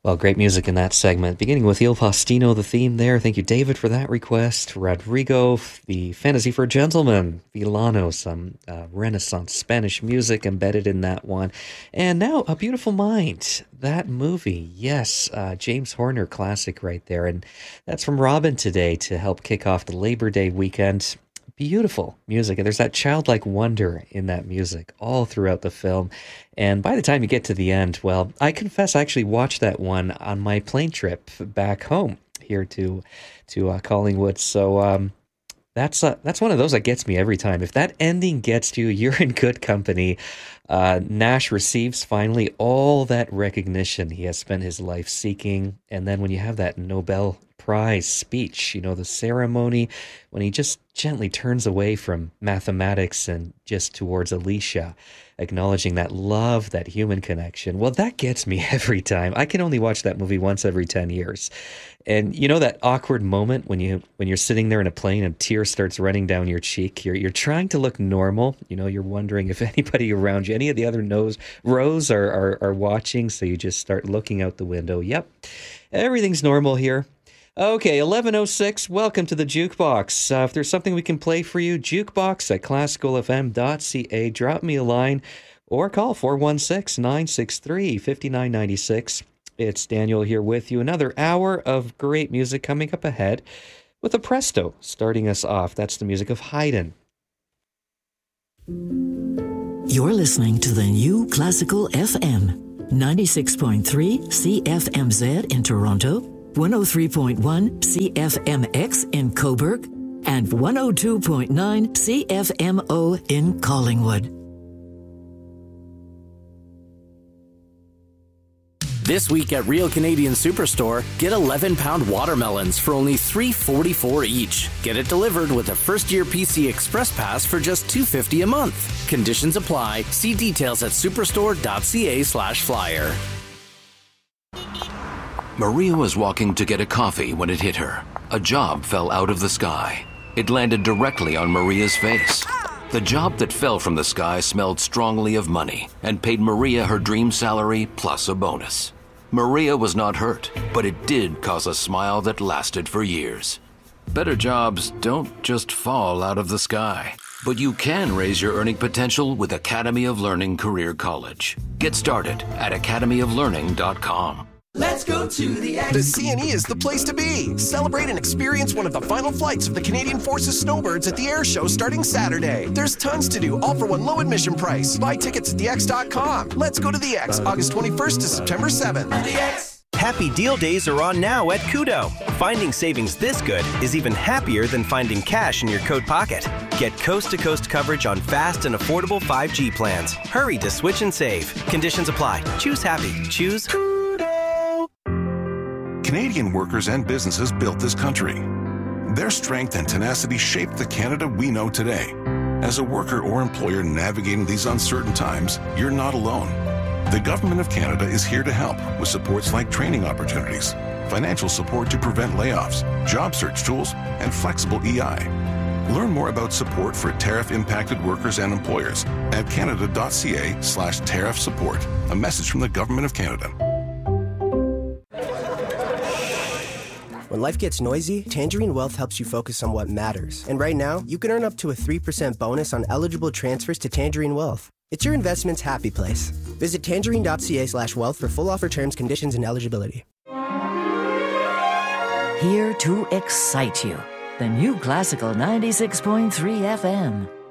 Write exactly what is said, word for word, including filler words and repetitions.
Well, great music in that segment, beginning with Il Postino, the theme there. Thank you, David, for that request. Rodrigo, the Fantasy for Gentlemen. Villano, some uh, Renaissance Spanish music embedded in that one. And now, A Beautiful Mind, that movie. Yes, uh, James Horner classic right there. And that's from Robin today to help kick off the Labor Day weekend. Beautiful music, and there's that childlike wonder in that music all throughout the film. And by the time you get to the end, well, I confess I actually watched that one on my plane trip back home here to to uh, Collingwood. So um, that's uh, that's one of those that gets me every time. If that ending gets to you, you're in good company. Uh, Nash receives finally all that recognition he has spent his life seeking, and then when you have that Nobel Prize speech, you know, the ceremony, when he just gently turns away from mathematics and just towards Alicia, acknowledging that love, that human connection. Well, that gets me every time. I can only watch that movie once every ten years. And you know that awkward moment when you when you're sitting there in a plane and tear starts running down your cheek. You're you're trying to look normal. You know, you're wondering if anybody around you, any of the other nose rows are, are are watching, so you just start looking out the window. Yep. Everything's normal here. Okay, eleven oh six, welcome to the Jukebox. Uh, if there's something we can play for you, jukebox at classical f m dot c a. Drop me a line or call four one six, nine six three, five nine nine six. It's Daniel here with you. Another hour of great music coming up ahead with a presto starting us off. That's the music of Haydn. You're listening to the new Classical F M, ninety-six point three C F M Z in Toronto, one oh three point one C F M X in Cobourg, and one oh two point nine C F M O in Collingwood. This week at Real Canadian Superstore, get eleven pound watermelons for only three dollars and forty-four cents each. Get it delivered with a first-year P C Express Pass for just two dollars and fifty cents a month. Conditions apply. See details at superstore.ca slash flyer. Maria was walking to get a coffee when it hit her. A job fell out of the sky. It landed directly on Maria's face. The job that fell from the sky smelled strongly of money and paid Maria her dream salary plus a bonus. Maria was not hurt, but it did cause a smile that lasted for years. Better jobs don't just fall out of the sky, but you can raise your earning potential with Academy of Learning Career College. Get started at academy of learning dot com. Let's go to the X. The C N E is the place to be. Celebrate and experience one of the final flights of the Canadian Forces Snowbirds at the air show starting Saturday. There's tons to do, all for one low admission price. Buy tickets at the x dot com. Let's go to the X, August twenty-first to September seventh. The X. Happy deal days are on now at Kudo. Finding savings this good is even happier than finding cash in your coat pocket. Get coast-to-coast coverage on fast and affordable five G plans. Hurry to switch and save. Conditions apply. Choose happy. Choose Canadian workers and businesses built this country. Their strength and tenacity shaped the Canada we know today. As a worker or employer navigating these uncertain times, you're not alone. The Government of Canada is here to help with supports like training opportunities, financial support to prevent layoffs, job search tools, and flexible E I. Learn more about support for tariff-impacted workers and employers at canada.ca slash tariff support. A message from the Government of Canada. When life gets noisy, Tangerine Wealth helps you focus on what matters. And right now, you can earn up to a three percent bonus on eligible transfers to Tangerine Wealth. It's your investment's happy place. Visit tangerine.ca slash wealth for full offer terms, conditions, and eligibility. Here to excite you, the new Classical ninety-six point three F M.